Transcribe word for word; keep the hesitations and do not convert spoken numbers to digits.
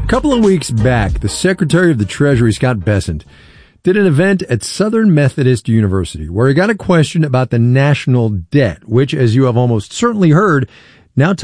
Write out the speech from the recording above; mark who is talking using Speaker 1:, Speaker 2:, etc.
Speaker 1: couple of weeks back, the Secretary of the Treasury, Scott Bessent, did an event at Southern Methodist University where he got a question about the national debt, which, as you have almost certainly heard, now